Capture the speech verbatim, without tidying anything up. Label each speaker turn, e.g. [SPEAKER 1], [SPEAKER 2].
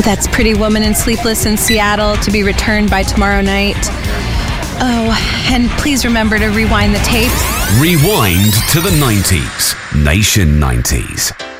[SPEAKER 1] That's Pretty Woman and Sleepless in Seattle, to be returned by tomorrow night. Oh, and please remember to rewind the tapes.
[SPEAKER 2] Rewind to the nineties. Nation nineties.